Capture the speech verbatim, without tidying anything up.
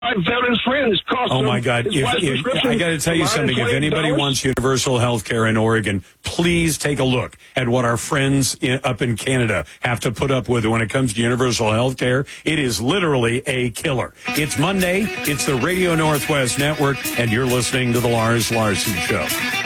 My veterans friends cost Oh, them my God. his If, wife's if, prescription I got to tell you for something. If anybody one hundred twenty dollars. wants universal health care in Oregon, please take a look at what our friends in, up in Canada have to put up with when it comes to universal health care. It is literally a killer. It's Monday. It's the Radio Northwest Network, and you're listening to The Lars Larson Show.